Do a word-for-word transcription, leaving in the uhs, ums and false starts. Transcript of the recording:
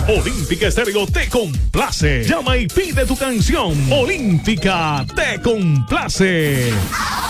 Olímpica Estéreo te complace. Llama y pide tu canción. Olímpica te complace.